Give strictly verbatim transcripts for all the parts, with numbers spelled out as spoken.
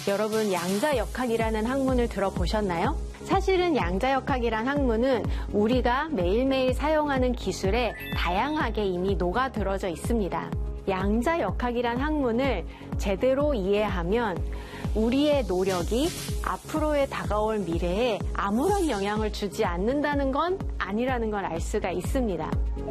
여러분, 양자역학이라는 학문을 들어보셨나요? 사실은 양자역학이란 학문은 우리가 매일매일 사용하는 기술에 다양하게 이미 녹아들어져 있습니다. 양자역학이란 학문을 제대로 이해하면 우리의 노력이 앞으로의 다가올 미래에 아무런 영향을 주지 않는다는 건 아니라는 걸 알 수가 있습니다.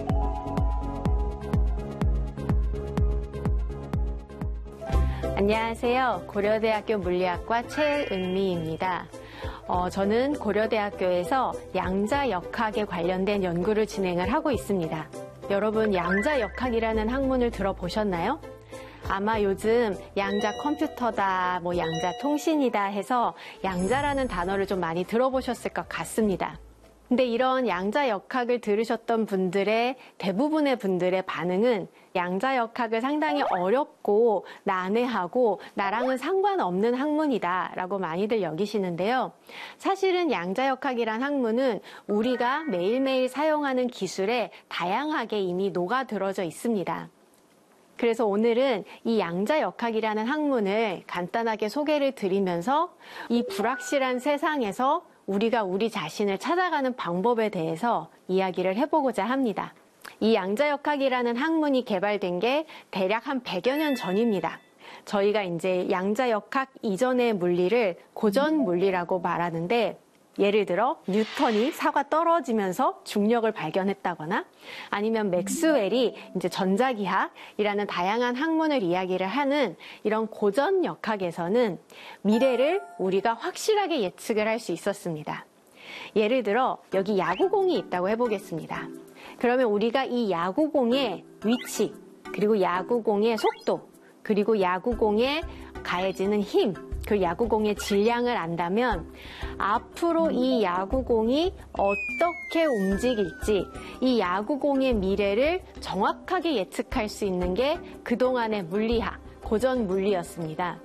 안녕하세요. 고려대학교 물리학과 최은미입니다. 어, 저는 고려대학교에서 양자역학에 관련된 연구를 진행을 하고 있습니다. 여러분, 양자역학이라는 학문을 들어보셨나요? 아마 요즘 양자 컴퓨터다, 뭐 양자 통신이다 해서 양자라는 단어를 좀 많이 들어보셨을 것 같습니다. 근데 이런 양자역학을 들으셨던 분들의 대부분의 분들의 반응은 양자역학을 상당히 어렵고 난해하고 나랑은 상관없는 학문이다 라고 많이들 여기시는데요. 사실은 양자역학이란 학문은 우리가 매일매일 사용하는 기술에 다양하게 이미 녹아들어져 있습니다. 그래서 오늘은 이 양자역학이라는 학문을 간단하게 소개를 드리면서 이 불확실한 세상에서 우리가 우리 자신을 찾아가는 방법에 대해서 이야기를 해보고자 합니다. 이 양자역학이라는 학문이 개발된 게 대략 한 백여 년 전입니다. 저희가 이제 양자역학 이전의 물리를 고전 물리라고 말하는데, 예를 들어 뉴턴이 사과 떨어지면서 중력을 발견했다거나 아니면 맥스웰이 이제 전자기학이라는 다양한 학문을 이야기를 하는 이런 고전 역학에서는 미래를 우리가 확실하게 예측을 할 수 있었습니다. 예를 들어 여기 야구공이 있다고 해보겠습니다. 그러면 우리가 이 야구공의 위치, 그리고 야구공의 속도, 그리고 야구공에 가해지는 힘, 그 야구공의 질량을 안다면 앞으로 이 야구공이 어떻게 움직일지, 이 야구공의 미래를 정확하게 예측할 수 있는 게 그동안의 물리학, 고전 물리였습니다.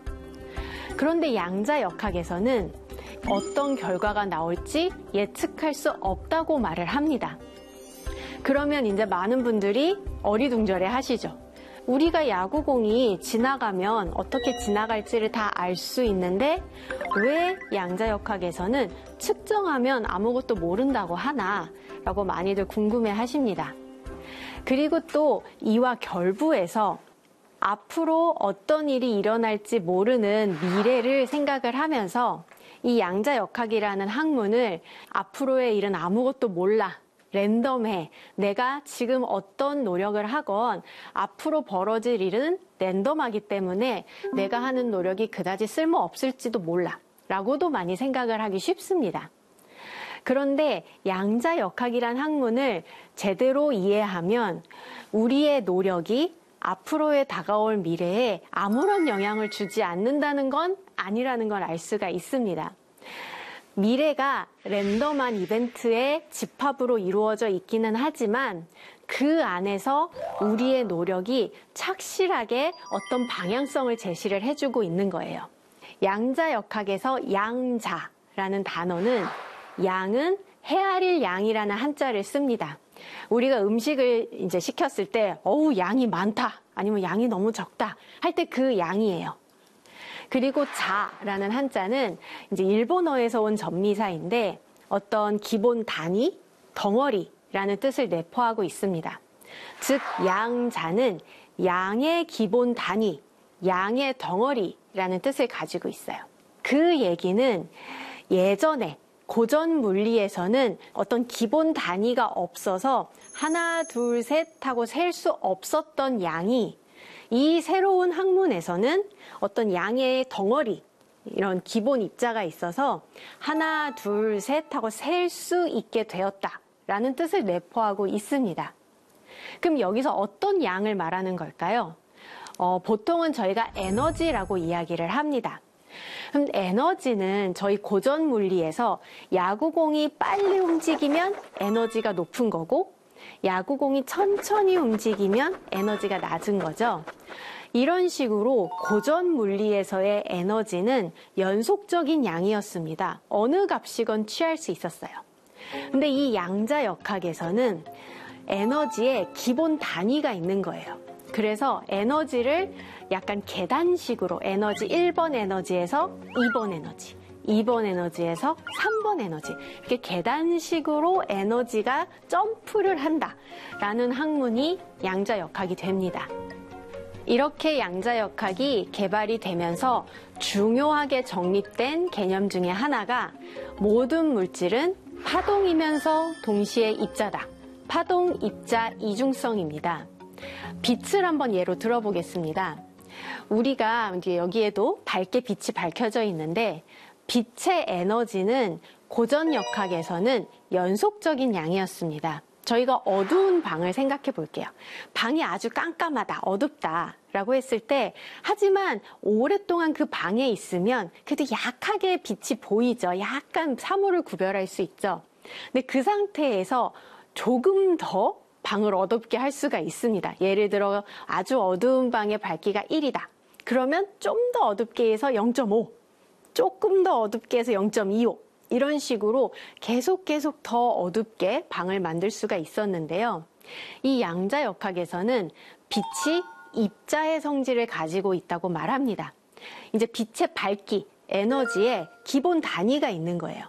그런데 양자역학에서는 어떤 결과가 나올지 예측할 수 없다고 말을 합니다. 그러면 이제 많은 분들이 어리둥절해 하시죠. 우리가 야구공이 지나가면 어떻게 지나갈지를 다 알 수 있는데 왜 양자역학에서는 측정하면 아무것도 모른다고 하나? 라고 많이들 궁금해 하십니다. 그리고 또 이와 결부해서 앞으로 어떤 일이 일어날지 모르는 미래를 생각을 하면서 이 양자역학이라는 학문을 앞으로의 일은 아무것도 몰라, 랜덤해, 내가 지금 어떤 노력을 하건 앞으로 벌어질 일은 랜덤하기 때문에 내가 하는 노력이 그다지 쓸모없을지도 몰라 라고도 많이 생각을 하기 쉽습니다. 그런데 양자역학이란 학문을 제대로 이해하면 우리의 노력이 앞으로의 다가올 미래에 아무런 영향을 주지 않는다는 건 아니라는 걸 알 수가 있습니다. 미래가 랜덤한 이벤트의 집합으로 이루어져 있기는 하지만 그 안에서 우리의 노력이 착실하게 어떤 방향성을 제시를 해주고 있는 거예요. 양자역학에서 양자라는 단어는, 양은 헤아릴 양이라는 한자를 씁니다. 우리가 음식을 이제 시켰을 때 어우 양이 많다, 아니면 양이 너무 적다 할 때 그 양이에요. 그리고 자라는 한자는 이제 일본어에서 온 전미사인데 어떤 기본 단위, 덩어리라는 뜻을 내포하고 있습니다. 즉 양자는 양의 기본 단위, 양의 덩어리라는 뜻을 가지고 있어요. 그 얘기는 예전에 고전 물리에서는 어떤 기본 단위가 없어서 하나, 둘, 셋 하고 셀 수 없었던 양이 이 새로운 학문에서는 어떤 양의 덩어리, 이런 기본 입자가 있어서 하나, 둘, 셋 하고 셀 수 있게 되었다라는 뜻을 내포하고 있습니다. 그럼 여기서 어떤 양을 말하는 걸까요? 어, 보통은 저희가 에너지라고 이야기를 합니다. 그럼 에너지는 저희 고전 물리에서 야구공이 빨리 움직이면 에너지가 높은 거고, 야구공이 천천히 움직이면 에너지가 낮은 거죠. 이런 식으로 고전 물리에서의 에너지는 연속적인 양이었습니다. 어느 값이건 취할 수 있었어요. 근데 이 양자역학에서는 에너지의 기본 단위가 있는 거예요. 그래서 에너지를 약간 계단식으로 에너지 일 번 에너지에서 이 번 에너지, 이 번 에너지에서 삼 번 에너지, 이렇게 계단식으로 에너지가 점프를 한다라는 학문이 양자역학이 됩니다. 이렇게 양자역학이 개발이 되면서 중요하게 정립된 개념 중에 하나가 모든 물질은 파동이면서 동시에 입자다. 파동, 입자, 이중성입니다. 빛을 한번 예로 들어보겠습니다. 우리가 이제 여기에도 밝게 빛이 밝혀져 있는데 빛의 에너지는 고전역학에서는 연속적인 양이었습니다. 저희가 어두운 방을 생각해 볼게요. 방이 아주 깜깜하다, 어둡다 라고 했을 때 하지만 오랫동안 그 방에 있으면 그래도 약하게 빛이 보이죠. 약간 사물을 구별할 수 있죠. 근데 그 상태에서 조금 더 방을 어둡게 할 수가 있습니다. 예를 들어 아주 어두운 방의 밝기가 일이다. 그러면 좀 더 어둡게 해서 영 점 오, 조금 더 어둡게 해서 영 점 이오, 이런 식으로 계속 계속 더 어둡게 방을 만들 수가 있었는데요. 이 양자역학에서는 빛이 입자의 성질을 가지고 있다고 말합니다. 이제 빛의 밝기, 에너지에 기본 단위가 있는 거예요.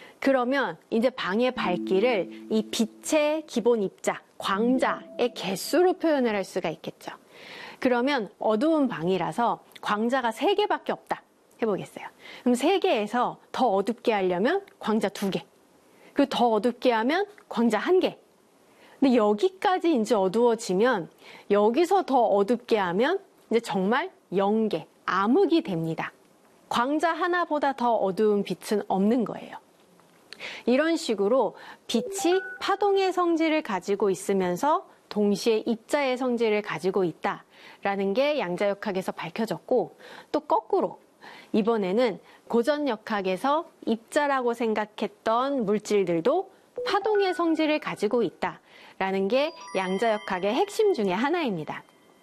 그러면 이제 방의 밝기를 이 빛의 기본 입자, 광자의 개수로 표현을 할 수가 있겠죠. 그러면 어두운 방이라서 광자가 세 개밖에 없다 해보겠어요. 그럼 세 개에서 더 어둡게 하려면 광자 두 개, 그리고 더 어둡게 하면 광자 한 개. 근데 여기까지 이제 어두워지면 여기서 더 어둡게 하면 이제 정말 영 개, 암흑이 됩니다. 광자 하나보다 더 어두운 빛은 없는 거예요. 이런 식으로 빛이 파동의 성질을 가지고 있으면서 동시에 입자의 성질을 가지고 있다라는 게 양자역학에서 밝혀졌고, 또 거꾸로 이번에는 고전역학에서 입자라고 생각했던 물질들도 파동의 성질을 가지고 있다라는 게 양자역학의 핵심 중에 하나입니다.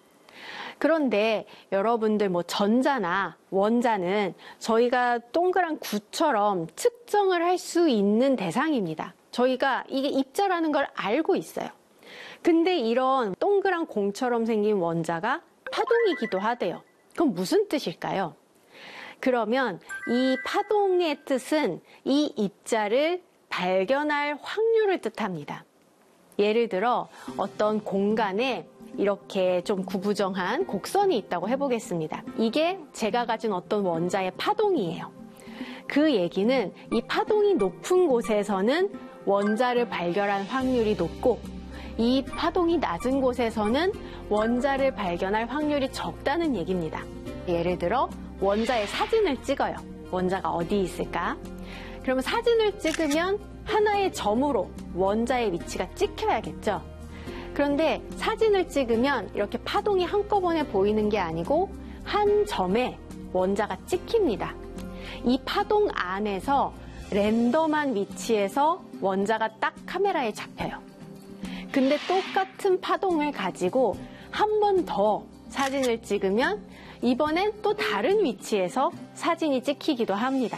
그런데 여러분들 뭐 전자나 원자는 저희가 동그란 구처럼 측정을 할 수 있는 대상입니다. 저희가 이게 입자라는 걸 알고 있어요. 근데 이런 동그란 공처럼 생긴 원자가 파동이기도 하대요. 그럼 무슨 뜻일까요? 그러면 이 파동의 뜻은 이 입자를 발견할 확률을 뜻합니다. 예를 들어 어떤 공간에 이렇게 좀 구부정한 곡선이 있다고 해보겠습니다. 이게 제가 가진 어떤 원자의 파동이에요. 그 얘기는 이 파동이 높은 곳에서는 원자를 발견할 확률이 높고, 이 파동이 낮은 곳에서는 원자를 발견할 확률이 적다는 얘기입니다. 예를 들어 원자의 사진을 찍어요. 원자가 어디 있을까? 그러면 사진을 찍으면 하나의 점으로 원자의 위치가 찍혀야겠죠. 그런데 사진을 찍으면 이렇게 파동이 한꺼번에 보이는 게 아니고 한 점에 원자가 찍힙니다. 이 파동 안에서 랜덤한 위치에서 원자가 딱 카메라에 잡혀요. 근데 똑같은 파동을 가지고 한 번 더 사진을 찍으면 이번엔 또 다른 위치에서 사진이 찍히기도 합니다.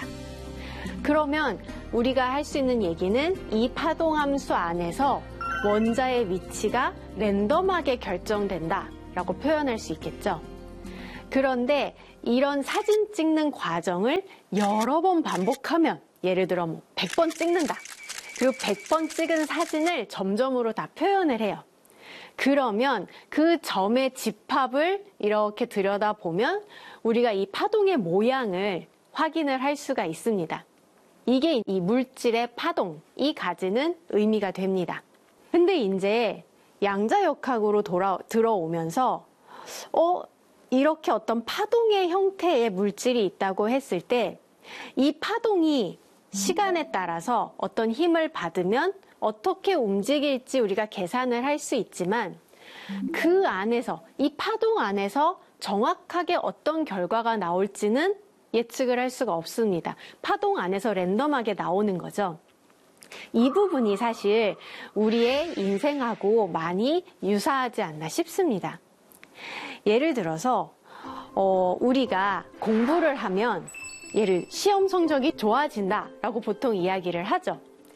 그러면 우리가 할 수 있는 얘기는 이 파동함수 안에서 원자의 위치가 랜덤하게 결정된다라고 표현할 수 있겠죠. 그런데 이런 사진 찍는 과정을 여러 번 반복하면, 예를 들어 뭐 백 번 찍는다. 그리고 백 번 찍은 사진을 점점으로 다 표현을 해요. 그러면 그 점의 집합을 이렇게 들여다보면 우리가 이 파동의 모양을 확인을 할 수가 있습니다. 이게 이 물질의 파동이 가지는 의미가 됩니다. 근데 이제 양자역학으로 돌아, 들어오면서 어, 이렇게 어떤 파동의 형태의 물질이 있다고 했을 때 이 파동이 시간에 따라서 어떤 힘을 받으면 어떻게 움직일지 우리가 계산을 할 수 있지만, 그 안에서, 이 파동 안에서 정확하게 어떤 결과가 나올지는 예측을 할 수가 없습니다. 파동 안에서 랜덤하게 나오는 거죠. 이 부분이 사실 우리의 인생하고 많이 유사하지 않나 싶습니다. 예를 들어서 어, 우리가 공부를 하면 예를 시험 성적이 좋아진다라고 보통 이야기를 하죠.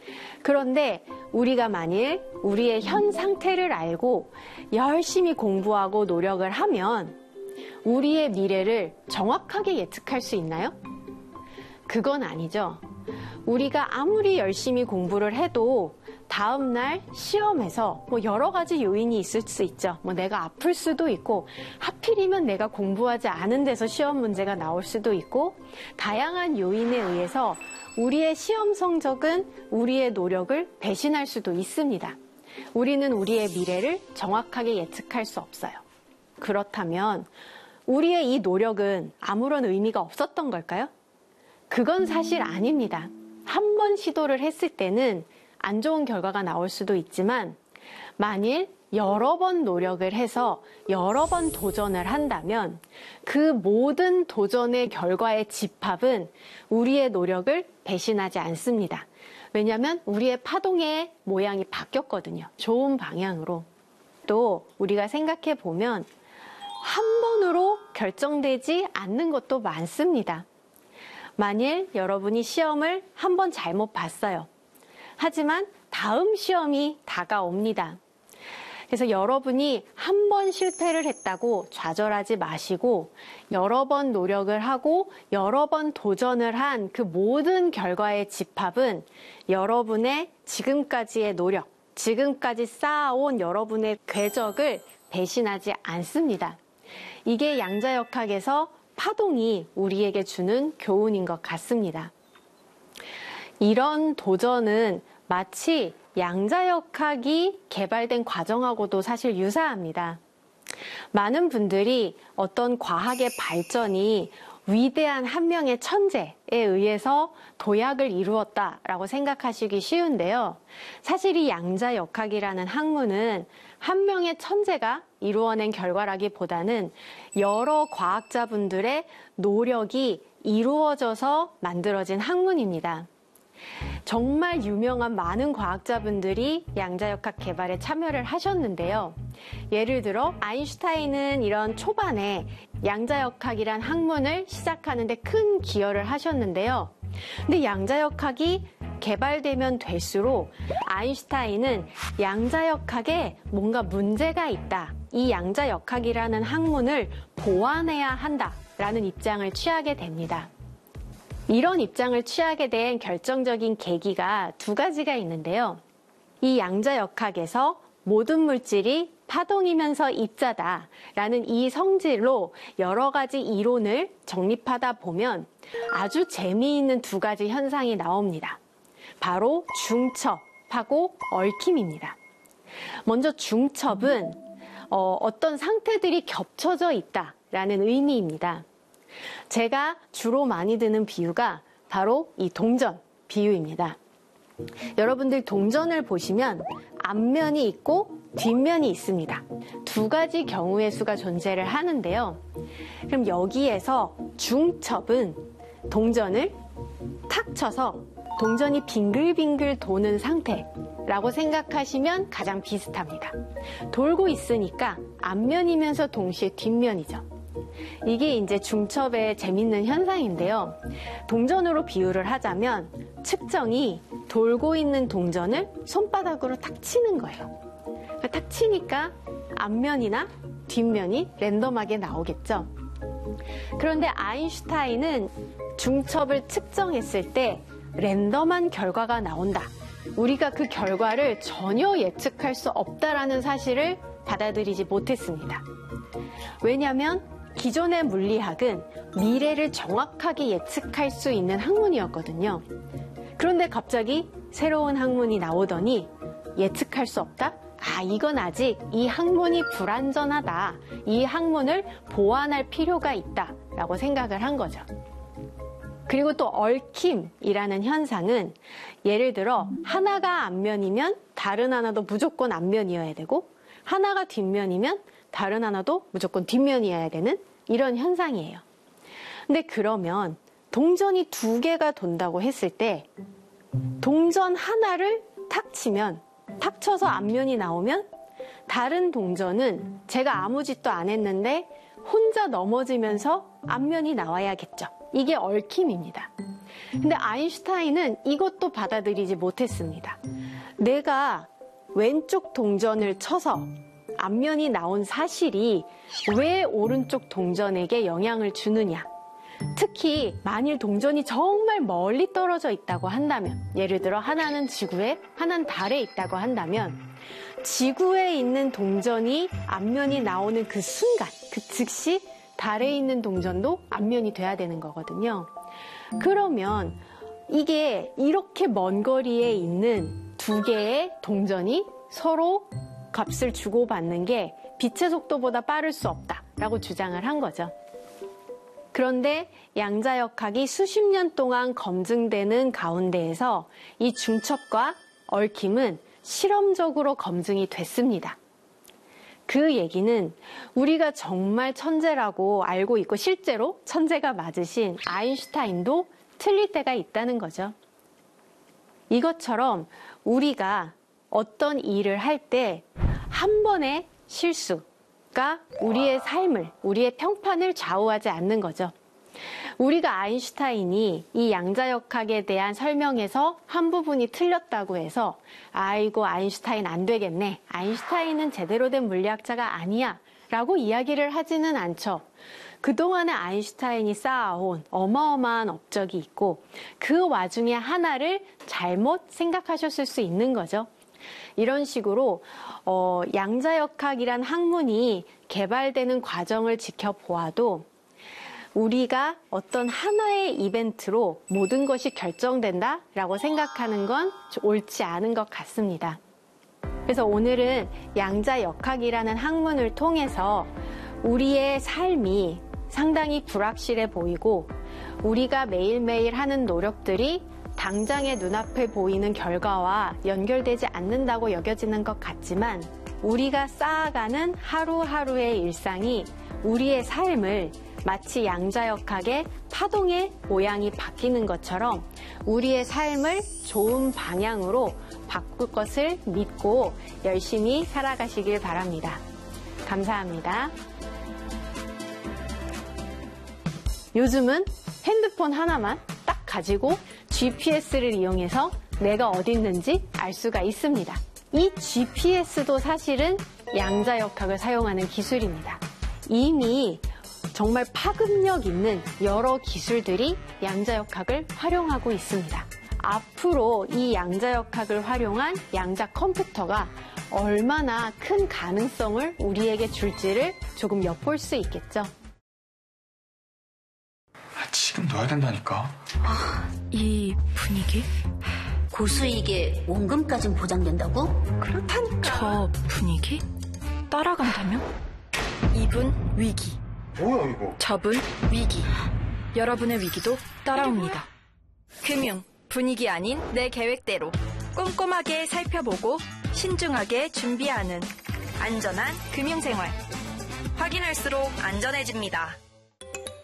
그런데 우리가 만일 우리의 현 상태를 알고 열심히 공부하고 노력을 하면 우리의 미래를 정확하게 예측할 수 있나요? 그건 아니죠. 우리가 아무리 열심히 공부를 해도 다음날 시험에서 뭐 여러 가지 요인이 있을 수 있죠. 뭐 내가 아플 수도 있고, 하필이면 내가 공부하지 않은 데서 시험 문제가 나올 수도 있고, 다양한 요인에 의해서 우리의 시험 성적은 우리의 노력을 배신할 수도 있습니다. 우리는 우리의 미래를 정확하게 예측할 수 없어요. 그렇다면 우리의 이 노력은 아무런 의미가 없었던 걸까요? 그건 사실 아닙니다. 한 번 시도를 했을 때는 안 좋은 결과가 나올 수도 있지만, 만일 여러 번 노력을 해서 여러 번 도전을 한다면 그 모든 도전의 결과의 집합은 우리의 노력을 배신하지 않습니다. 왜냐하면 우리의 파동의 모양이 바뀌었거든요. 좋은 방향으로. 또 우리가 생각해 보면 한 번으로 결정되지 않는 것도 많습니다. 만일 여러분이 시험을 한 번 잘못 봤어요. 하지만 다음 시험이 다가옵니다. 그래서 여러분이 한 번 실패를 했다고 좌절하지 마시고 여러 번 노력을 하고 여러 번 도전을 한 그 모든 결과의 집합은 여러분의 지금까지의 노력, 지금까지 쌓아온 여러분의 궤적을 배신하지 않습니다. 이게 양자역학에서 파동이 우리에게 주는 교훈인 것 같습니다. 이런 도전은 마치 양자역학이 개발된 과정하고도 사실 유사합니다. 많은 분들이 어떤 과학의 발전이 위대한 한 명의 천재에 의해서 도약을 이루었다라고 생각하시기 쉬운데요. 사실 이 양자역학이라는 학문은 한 명의 천재가 이루어낸 결과라기보다는 여러 과학자분들의 노력이 이루어져서 만들어진 학문입니다. 정말 유명한 많은 과학자분들이 양자역학 개발에 참여를 하셨는데요. 예를 들어 아인슈타인은 이런 초반에 양자역학이란 학문을 시작하는 데 큰 기여를 하셨는데요. 근데 양자역학이 개발되면 될수록 아인슈타인은 양자역학에 뭔가 문제가 있다. 이 양자역학이라는 학문을 보완해야 한다라는 입장을 취하게 됩니다. 이런 입장을 취하게 된 결정적인 계기가 두 가지가 있는데요. 이 양자역학에서 모든 물질이 파동이면서 입자다라는 이 성질로 여러 가지 이론을 정립하다 보면 아주 재미있는 두 가지 현상이 나옵니다. 바로 중첩하고 얽힘입니다. 먼저 중첩은 어, 어떤 상태들이 겹쳐져 있다라는 의미입니다. 제가 주로 많이 드는 비유가 바로 이 동전 비유입니다. 여러분들 동전을 보시면 앞면이 있고 뒷면이 있습니다. 두 가지 경우의 수가 존재를 하는데요. 그럼 여기에서 중첩은 동전을 탁 쳐서 동전이 빙글빙글 도는 상태라고 생각하시면 가장 비슷합니다. 돌고 있으니까 앞면이면서 동시에 뒷면이죠. 이게 이제 중첩의 재밌는 현상인데요. 동전으로 비유를 하자면 측정이 돌고 있는 동전을 손바닥으로 탁 치는 거예요. 탁 치니까 앞면이나 뒷면이 랜덤하게 나오겠죠. 그런데 아인슈타인은 중첩을 측정했을 때 랜덤한 결과가 나온다. 우리가 그 결과를 전혀 예측할 수 없다라는 사실을 받아들이지 못했습니다. 왜냐하면 기존의 물리학은 미래를 정확하게 예측할 수 있는 학문이었거든요. 그런데 갑자기 새로운 학문이 나오더니 예측할 수 없다? 아, 이건 아직 이 학문이 불완전하다. 이 학문을 보완할 필요가 있다. 라고 생각을 한 거죠. 그리고 또 얽힘이라는 현상은 예를 들어 하나가 앞면이면 다른 하나도 무조건 앞면이어야 되고 하나가 뒷면이면 다른 하나도 무조건 뒷면이어야 되는 이런 현상이에요. 근데 그러면 동전이 두 개가 돈다고 했을 때 동전 하나를 탁 치면 탁 쳐서 앞면이 나오면 다른 동전은 제가 아무 짓도 안 했는데 혼자 넘어지면서 앞면이 나와야겠죠. 이게 얽힘입니다. 근데 아인슈타인은 이것도 받아들이지 못했습니다. 내가 왼쪽 동전을 쳐서 앞면이 나온 사실이 왜 오른쪽 동전에게 영향을 주느냐. 특히 만일 동전이 정말 멀리 떨어져 있다고 한다면, 예를 들어 하나는 지구에, 하나는 달에 있다고 한다면 지구에 있는 동전이 앞면이 나오는 그 순간, 그 즉시 달에 있는 동전도 앞면이 돼야 되는 거거든요. 그러면 이게 이렇게 먼 거리에 있는 두 개의 동전이 서로 값을 주고받는 게 빛의 속도보다 빠를 수 없다라고 주장을 한 거죠. 그런데 양자역학이 수십 년 동안 검증되는 가운데에서 이 중첩과 얽힘은 실험적으로 검증이 됐습니다. 그 얘기는 우리가 정말 천재라고 알고 있고 실제로 천재가 맞으신 아인슈타인도 틀릴 때가 있다는 거죠. 이것처럼 우리가 어떤 일을 할 때 한 번의 실수가 우리의 삶을, 우리의 평판을 좌우하지 않는 거죠. 우리가 아인슈타인이 이 양자역학에 대한 설명에서 한 부분이 틀렸다고 해서 아이고 아인슈타인 안 되겠네, 아인슈타인은 제대로 된 물리학자가 아니야 라고 이야기를 하지는 않죠. 그동안에 아인슈타인이 쌓아온 어마어마한 업적이 있고 그 와중에 하나를 잘못 생각하셨을 수 있는 거죠. 이런 식으로 어, 양자역학이란 학문이 개발되는 과정을 지켜보아도 우리가 어떤 하나의 이벤트로 모든 것이 결정된다라고 생각하는 건 옳지 않은 것 같습니다. 그래서 오늘은 양자역학이라는 학문을 통해서 우리의 삶이 상당히 불확실해 보이고 우리가 매일매일 하는 노력들이 당장의 눈앞에 보이는 결과와 연결되지 않는다고 여겨지는 것 같지만 우리가 쌓아가는 하루하루의 일상이 우리의 삶을 마치 양자역학의 파동의 모양이 바뀌는 것처럼 우리의 삶을 좋은 방향으로 바꿀 것을 믿고 열심히 살아가시길 바랍니다. 감사합니다. 요즘은 핸드폰 하나만 딱 가지고 지피에스를 이용해서 내가 어디 있는지 알 수가 있습니다. 이 지피에스도 사실은 양자역학을 사용하는 기술입니다. 이미 정말 파급력 있는 여러 기술들이 양자역학을 활용하고 있습니다. 앞으로 이 양자역학을 활용한 양자 컴퓨터가 얼마나 큰 가능성을 우리에게 줄지를 조금 엿볼 수 있겠죠. 지금 넣어야 된다니까. 아, 이 분위기? 고수익에 원금까진 보장된다고? 그렇다니까. 저 분위기? 따라간다면? 이분 위기. 뭐야 이거? 저분 위기. 여러분의 위기도 따라옵니다. 금융, 분위기 아닌 내 계획대로 꼼꼼하게 살펴보고 신중하게 준비하는 안전한 금융생활. 확인할수록 안전해집니다.